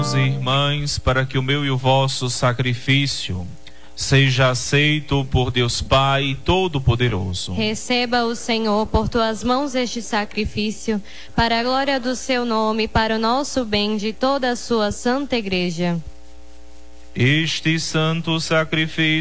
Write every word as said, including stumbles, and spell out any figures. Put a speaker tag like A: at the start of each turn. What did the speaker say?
A: Irmãs, para que o meu e o vosso sacrifício seja aceito por Deus Pai Todo-Poderoso.
B: Receba o Senhor por tuas mãos este sacrifício, para a glória do seu nome, para o nosso bem de toda a sua santa igreja.
A: Este santo sacrifício